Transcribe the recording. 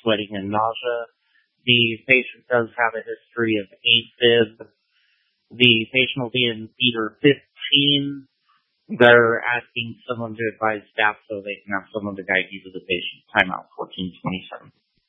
sweating and nausea. The patient does have a history of AFib. The patient will be in theater 15. They're asking someone to advise staff so they can have someone to guide you to the patient. Timeout 1427.